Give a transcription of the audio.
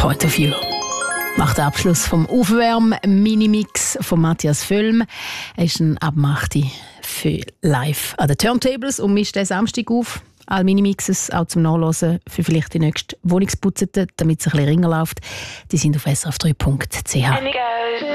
Point of View. Nach dem Abschluss vom Aufwärm-Minimix von Matthias Völm ist ein Abmachte für live an den Turntables und mischt den Samstag auf. Alle Minimixes auch zum Nachlesen für vielleicht die nächste Wohnungsputzete, damit es ein bisschen ringer läuft. Die sind auf srf3.ch.